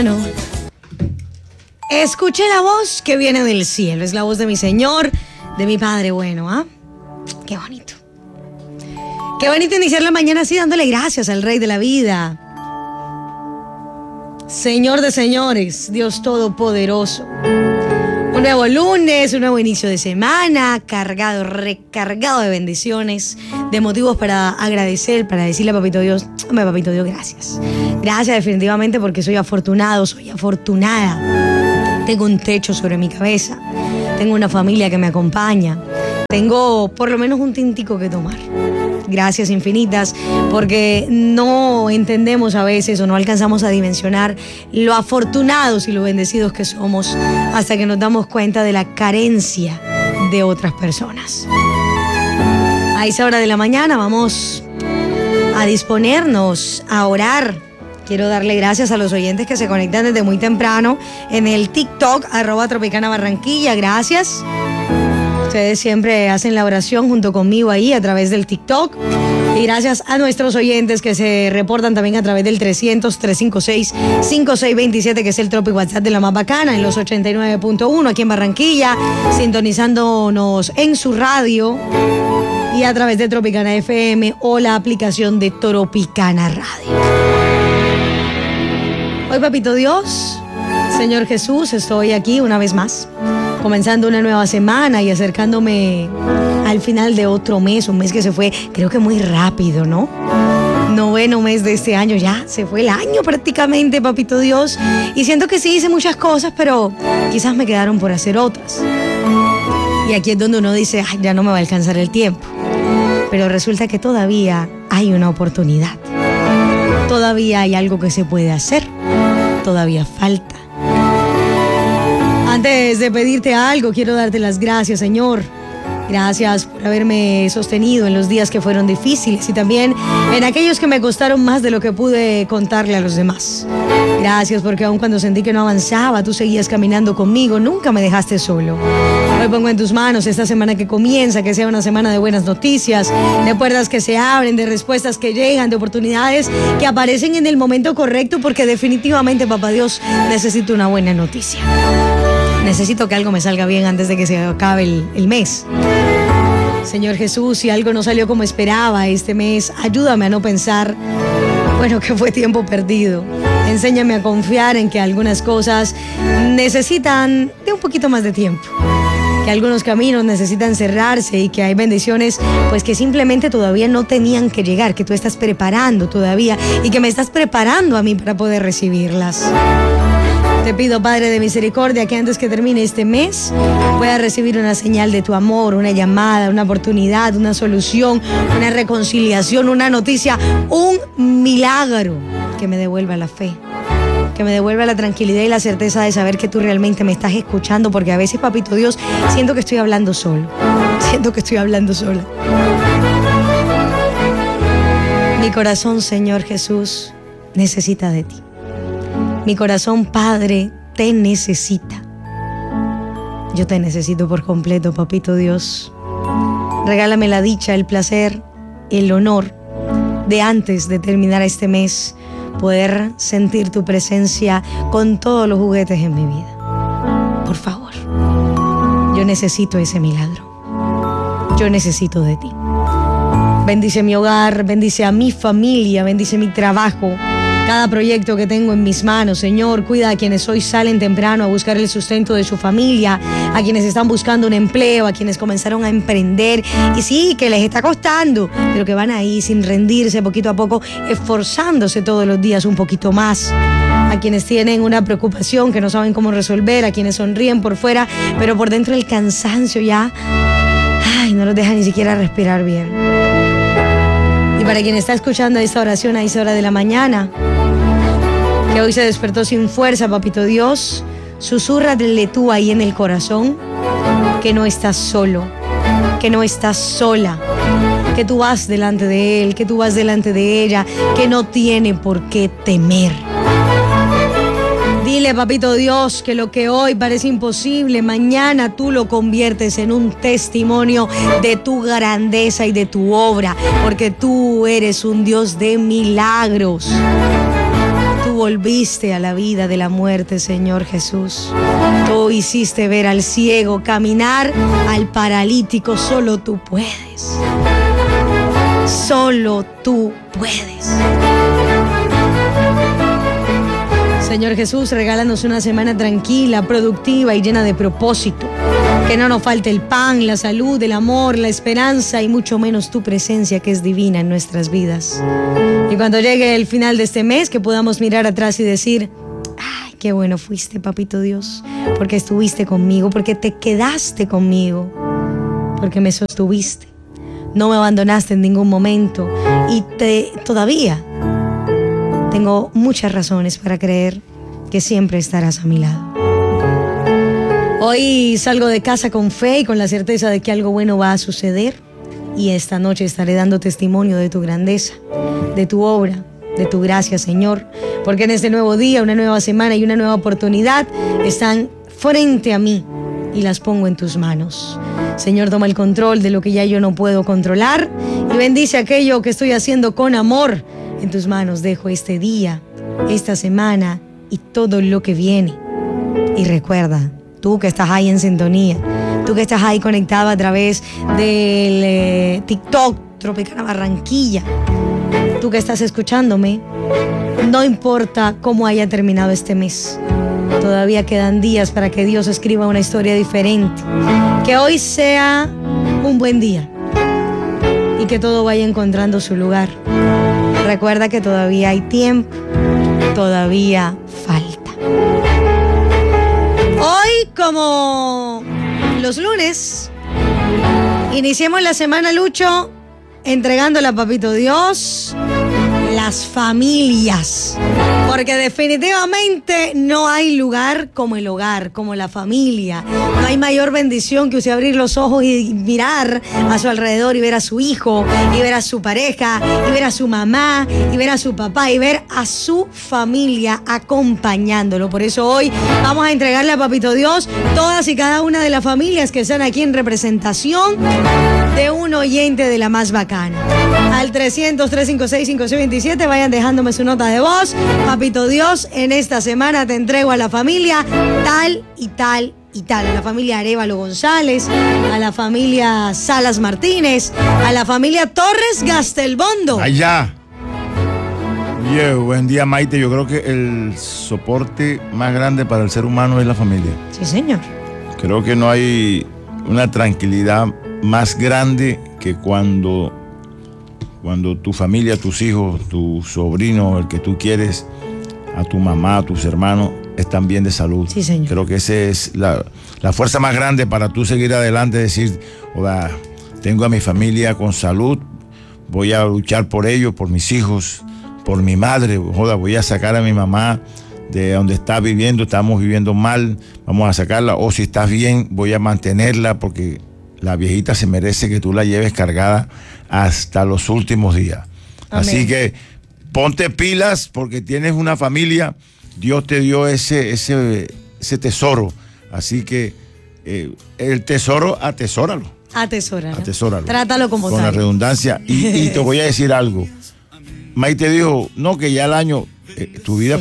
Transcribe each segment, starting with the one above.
Bueno, escuché la voz que viene del cielo. Es la voz de mi Señor, de mi Padre bueno, ¿ah? Qué bonito. Qué bonito iniciar la mañana así dándole gracias al Rey de la vida. Señor de señores, Dios Todopoderoso. Un nuevo lunes, un nuevo inicio de semana, cargado, recargado de bendiciones, de motivos para agradecer, para decirle a Papito Dios, hombre, Papito Dios, gracias. Gracias definitivamente porque soy afortunado, soy afortunada. Tengo un techo sobre mi cabeza, tengo una familia que me acompaña, tengo por lo menos un tintico que tomar. Gracias infinitas, porque no entendemos a veces o no alcanzamos a dimensionar lo afortunados y lo bendecidos que somos hasta que nos damos cuenta de la carencia de otras personas. A esa hora de la mañana vamos a disponernos a orar. Quiero darle gracias a los oyentes que se conectan desde muy temprano en el TikTok, @tropicanabarranquilla. Gracias. Ustedes siempre hacen la oración junto conmigo ahí a través del TikTok. Y gracias a nuestros oyentes que se reportan también a través del 300-356-5627, que es el Tropic WhatsApp de la más bacana, en los 89.1 aquí en Barranquilla, sintonizándonos en su radio y a través de Tropicana FM o la aplicación de Tropicana Radio. Hoy, Papito Dios, Señor Jesús, estoy aquí una vez más, comenzando una nueva semana y acercándome al final de otro mes, un mes que se fue, creo que muy rápido, ¿no? 9º mes de este año, ya se fue el año prácticamente, Papito Dios. Y siento que sí hice muchas cosas, pero quizás me quedaron por hacer otras. Y aquí es donde uno dice, ay, ya no me va a alcanzar el tiempo. Pero resulta que todavía hay una oportunidad. Todavía hay algo que se puede hacer. Todavía falta. Antes de pedirte algo, quiero darte las gracias, Señor. Gracias por haberme sostenido en los días que fueron difíciles y también en aquellos que me costaron más de lo que pude contarle a los demás. Gracias porque aun cuando sentí que no avanzaba, tú seguías caminando conmigo, nunca me dejaste solo. Hoy pongo en tus manos esta semana que comienza, que sea una semana de buenas noticias, de puertas que se abren, de respuestas que llegan, de oportunidades que aparecen en el momento correcto, porque definitivamente, Papá Dios, necesito una buena noticia. Necesito que algo me salga bien antes de que se acabe el mes. Señor Jesús, si algo no salió como esperaba este mes, ayúdame a no pensar, bueno, que fue tiempo perdido. Enséñame a confiar en que algunas cosas necesitan de un poquito más de tiempo, que algunos caminos necesitan cerrarse y que hay bendiciones pues que simplemente todavía no tenían que llegar, que tú estás preparando todavía y que me estás preparando a mí para poder recibirlas. Te pido, Padre de misericordia, que antes que termine este mes pueda recibir una señal de tu amor, una llamada, una oportunidad, una solución, una reconciliación, una noticia, un milagro que me devuelva la fe, que me devuelva la tranquilidad y la certeza de saber que tú realmente me estás escuchando, porque a veces, Papito Dios, siento que estoy hablando solo, siento que estoy hablando sola. Mi corazón, Señor Jesús, necesita de ti. Mi corazón, Padre, te necesita. Yo te necesito por completo, Papito Dios. Regálame la dicha, el placer, el honor de antes de terminar este mes poder sentir tu presencia con todos los juguetes en mi vida. Por favor, yo necesito ese milagro. Yo necesito de ti. Bendice mi hogar, bendice a mi familia, bendice mi trabajo, cada proyecto que tengo en mis manos, Señor. Cuida a quienes hoy salen temprano a buscar el sustento de su familia, a quienes están buscando un empleo, a quienes comenzaron a emprender y sí, que les está costando, pero que van ahí sin rendirse, poquito a poco, esforzándose todos los días un poquito más. A quienes tienen una preocupación que no saben cómo resolver, a quienes sonríen por fuera, pero por dentro el cansancio ya, ay, no los deja ni siquiera respirar bien. Y para quien está escuchando esta oración a esa hora de la mañana, que hoy se despertó sin fuerza, Papito Dios, susúrrale tú ahí en el corazón que no estás solo, que no estás sola, que tú vas delante de él, que tú vas delante de ella, que no tiene por qué temer. Dile, Papito Dios, que lo que hoy parece imposible, mañana tú lo conviertes en un testimonio de tu grandeza y de tu obra, porque tú eres un Dios de milagros. Tu volviste a la vida de la muerte, Señor Jesús. Tú hiciste ver al ciego, caminar al paralítico. Solo tú puedes. Solo tú puedes. Señor Jesús, regálanos una semana tranquila, productiva y llena de propósito. Que no nos falte el pan, la salud, el amor, la esperanza y mucho menos tu presencia, que es divina en nuestras vidas. Y cuando llegue el final de este mes, que podamos mirar atrás y decir: ¡ay, qué bueno fuiste, papito Dios! Porque estuviste conmigo, porque te quedaste conmigo, porque me sostuviste. No me abandonaste en ningún momento y todavía tengo muchas razones para creer que siempre estarás a mi lado. Hoy salgo de casa con fe y con la certeza de que algo bueno va a suceder, y esta noche estaré dando testimonio de tu grandeza, de tu obra, de tu gracia, Señor, porque en este nuevo día, una nueva semana y una nueva oportunidad están frente a mí y las pongo en tus manos. Señor, toma el control de lo que ya yo no puedo controlar y bendice aquello que estoy haciendo con amor. En tus manos dejo este día, esta semana y todo lo que viene. Y recuerda, tú que estás ahí en sintonía, tú que estás ahí conectado a través del TikTok Tropicana Barranquilla, tú que estás escuchándome, no importa cómo haya terminado este mes, todavía quedan días para que Dios escriba una historia diferente. Que hoy sea un buen día y que todo vaya encontrando su lugar. Recuerda que todavía hay tiempo, todavía falta. Hoy, como los lunes, iniciemos la semana, Lucho, entregándole a Papito Dios las familias. Porque definitivamente no hay lugar como el hogar, como la familia. No hay mayor bendición que usted abrir los ojos y mirar a su alrededor y ver a su hijo, y ver a su pareja, y ver a su mamá, y ver a su papá, y ver a su familia acompañándolo. Por eso hoy vamos a entregarle a Papito Dios todas y cada una de las familias que están aquí en representación de un oyente de la más bacana. Al 300-356-5627 vayan dejándome su nota de voz. Papito Dios, en esta semana te entrego a la familia tal y tal y tal. A la familia Arévalo González, a la familia Salas Martínez, a la familia Torres Gastelbondo. Allá. Oye, buen día, Maite. Yo creo que el soporte más grande para el ser humano es la familia. Sí, señor. Creo que no hay una tranquilidad más grande que cuando tu familia, tus hijos, tu sobrino, el que tú quieres, a tu mamá, a tus hermanos, están bien de salud. Sí, señor. Creo que esa es la fuerza más grande para tú seguir adelante, decir: oiga, tengo a mi familia con salud, voy a luchar por ellos, por mis hijos, por mi madre, joda, voy a sacar a mi mamá de donde está viviendo, estamos viviendo mal, vamos a sacarla, o si estás bien, voy a mantenerla, porque la viejita se merece que tú la lleves cargada hasta los últimos días. Amén. Así que ponte pilas, porque tienes una familia, Dios te dio ese tesoro, así que el tesoro, atesóralo. Atesóralo. Trátalo como tal. Con la redundancia. Y te voy a decir algo. Maite dijo, no, que ya el año, tu vida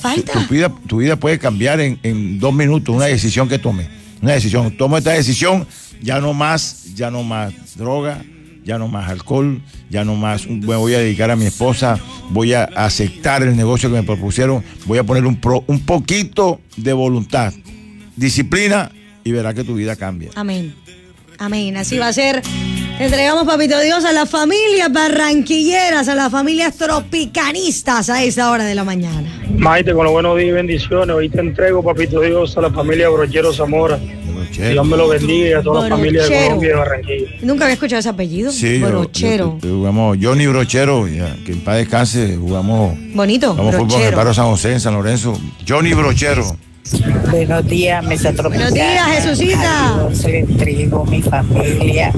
puede cambiar en 2 minutos, una decisión que tome. Una decisión. Tomo esta decisión, ya no más droga, ya no más alcohol, ya no más, me voy a dedicar a mi esposa, voy a aceptar el negocio que me propusieron, voy a poner un poquito de voluntad, disciplina, y verá que tu vida cambia. Amén. Amén. Así va a ser. Te entregamos, Papito Dios, a las familias barranquilleras, a las familias tropicanistas a esa hora de la mañana. Maite, con los buenos días y bendiciones, hoy te entrego, Papito Dios, a la familia Brochero Zamora. Dios me lo bendiga y a toda la familia de Colombia y de Barranquilla. Nunca había escuchado ese apellido. Sí, Brochero. Jugamos Johnny Brochero, que en paz descanse, jugamos. Bonito. Jugamos fútbol en el barrio San José, en San Lorenzo. Johnny Brochero. Buenos días, Mesa Tropical. Buenos días, Jesucita. Se le entrego mi familia.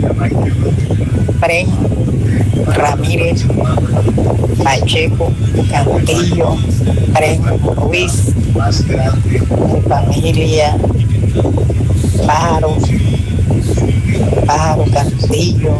Fren, Ramírez, Pacheco, Castillo, Fren, Ruiz, mi familia, Pájaro Castillo,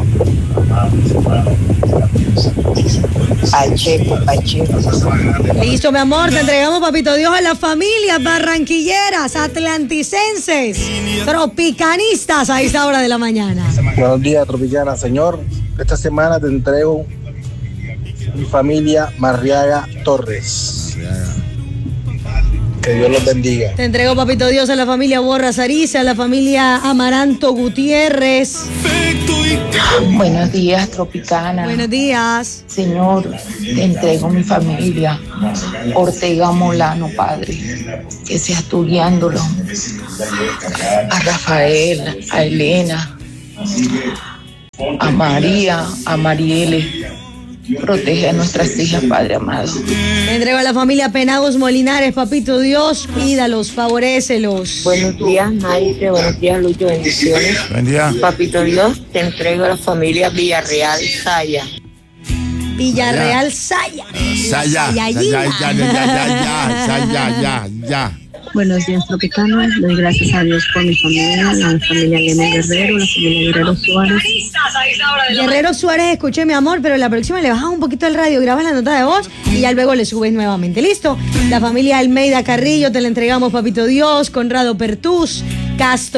Pacheco. Listo, mi amor, te entregamos, papito Dios, a las familias barranquilleras, atlanticenses, tropicanistas a esta hora de la mañana. Buenos días, Tropicana. Señor, esta semana te entrego mi familia Marriaga Torres. Que Dios los bendiga. Te entrego, papito Dios, a la familia Borras Ariza, a la familia Amaranto Gutiérrez. Buenos días, Tropicana. Buenos días. Señor, te entrego mi familia Ortega Molano, Padre, que seas tú guiándolo. A Rafael, a Elena, a María, a Mariele. Protege a nuestras hijas, Padre amado. Te entrego a la familia Penagos Molinares, papito Dios, cuídalos, favorécelos. Buenos días, Maite. Buenos días, Lucho. Bendiciones. Buen día. Papito Dios, te entrego a la familia Villarreal Saya. Villarreal Saya. Ya. Buenos días, Tropicana. Doy gracias a Dios por mi familia, la familia Lema Guerrero, la familia Guerrero Suárez. Guerrero Suárez, escuché, mi amor, pero la próxima le bajas un poquito el radio, grabas la nota de voz y ya luego le subes nuevamente. ¿Listo? La familia Almeida Carrillo, te la entregamos, papito Dios, Conrado Pertús, Castro.